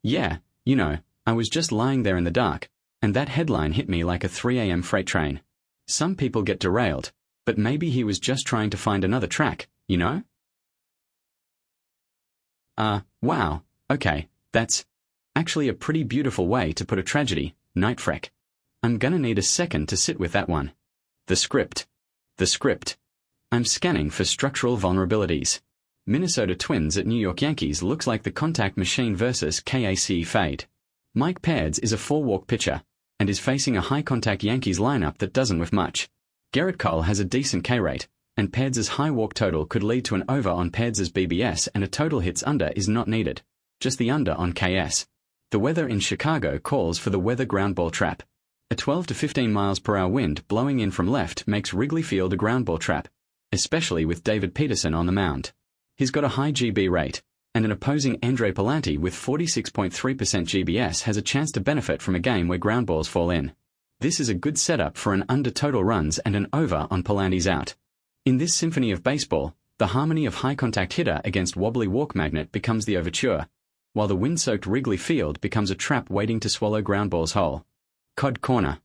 Yeah, I was just lying there in the dark, and that headline hit me like a 3 a.m. freight train. Some people get derailed, but maybe he was just trying to find another track, Wow, okay, that's actually a pretty beautiful way to put a tragedy, Nightfreck. I'm gonna need a second to sit with that one. The script. I'm scanning for structural vulnerabilities. Minnesota Twins at New York Yankees looks like the contact machine versus KAC fade. Mike Paeds is a 4-walk pitcher, and is facing a high-contact Yankees lineup that doesn't whiff much. Gerrit Cole has a decent K rate, and Paeds' high walk total could lead to an over on Paeds' BBS, and a total hits under is not needed, just the under on KS. The weather in Chicago calls for the weather ground ball trap. A 12 to 15 miles per hour wind blowing in from left makes Wrigley Field a ground ball trap, especially with David Peterson on the mound. He's got a high GB rate, and an opposing Andre Palante with 46.3% GBS has a chance to benefit from a game where ground balls fall in. This is a good setup for an under total runs and an over on Palante's out. In this symphony of baseball, the harmony of high-contact hitter against wobbly walk magnet becomes the overture, while the wind-soaked Wrigley Field becomes a trap waiting to swallow ground balls whole. Cod Corner.